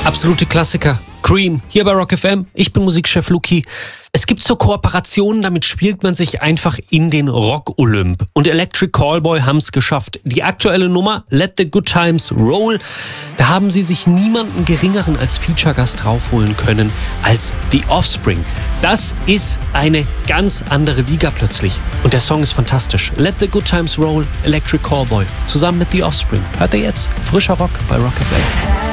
Absolute Klassiker. Cream, hier bei Rock FM. Ich bin Musikchef Luki. Es gibt so Kooperationen, damit spielt man sich einfach in den Rock-Olymp. Und Electric Callboy haben es geschafft. Die aktuelle Nummer, Let the Good Times Roll, da haben sie sich niemanden geringeren als Feature-Gast draufholen können als The Offspring. Das ist eine ganz andere Liga plötzlich. Und der Song ist fantastisch. Let the Good Times Roll, Electric Callboy, zusammen mit The Offspring. Hört ihr jetzt? Frischer Rock bei Rock FM.